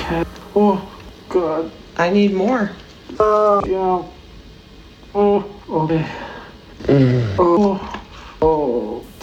Okay. Oh, God. I need more. Yeah. Oh, okay. Oh, oh.